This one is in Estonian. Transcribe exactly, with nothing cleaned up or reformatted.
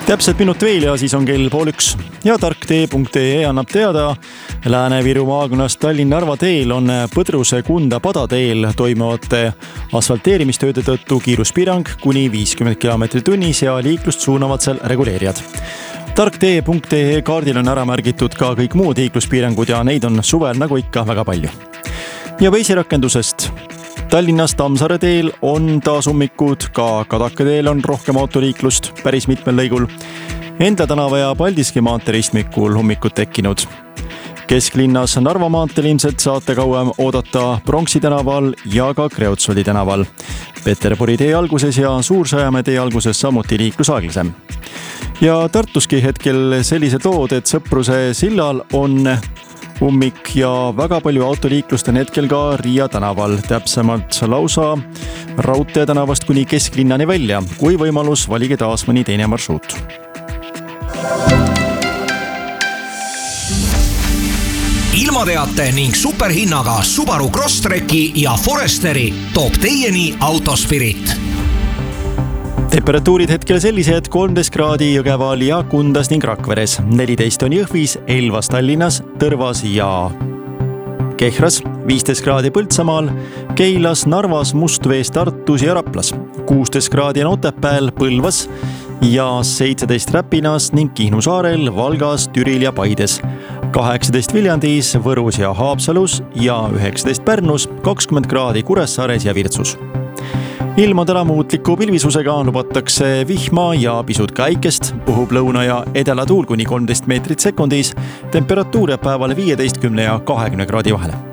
Täpselt minut veel ja siis on kell pool üks. Ja tarktee punkt ee annab teada, Lääne-Viru maakonnas Tallinna-Narva teel on Põdruse Kunda padateel toimuvate asfalteerimistööde tõttu kiiruspiirang kuni viiskümmend kilomeetrit tunnis ja liiklust suunavad seal reguleerijad. tarktee punkt ee kaardil on ära märgitud ka kõik muud liikluspiirangud ja neid on suvel nagu ikka väga palju. Ja veisirakendusest. Tallinnas Tammsaare teel on taas ummikud, ka Kadaka teel on rohkem autoliiklust päris mitmel lõigul. Endla tänava ja Paldiski maantee ristmikul ummikud tekkinud. Kesklinnas Narva maanteel ilmselt saate kauem oodata Pronksi tänaval ja ka Kreutzwaldi tänaval. Peterburi tee alguses ja Suur-Sõjamäe tee alguses samuti liiklus aeglasem. Ja Tartuski hetkel sellised lood, et Sõpruse sillal on ummik ja väga palju autoliiklust on hetkel ka Riia tänaval, täpsemalt lausa Raudtee tänavast kuni Kesklinnani välja. Kui võimalus, valige taas mõni teine marsruut. Ilmateate ning superhinnaga Subaru Crosstreki ja Foresteri toob teieni Autospirit. Temperatuurid hetkel sellised kolmteist kraadi Jõgeval ja Kundas ning Rakveres, neliteist on Jõhvis, Elvas Tallinnas, Tõrvas ja Kehras, viisteist kraadi Põltsamaal, Keilas, Narvas, Mustvees, Tartus ja Raplas, kuusteist kraadi on Otepääl, Põlvas ja seitseteist Räpinas ning Kihnu saarel, Valgas, Türil ja Paides, kaheksateist Viljandis, Võrus ja Haapsalus ja üheksateist Pärnus, kakskümmend kraadi Kuressaares ja Virtsus. Ilma täna muutliku pilvisusega lubatakse vihma ja pisut käikest, puhub lõuna ja edela tuul kuni kolmteist meetrit sekundis, temperatuur jääb päevale viieteistkümne ja kahekümne kraadi vahele.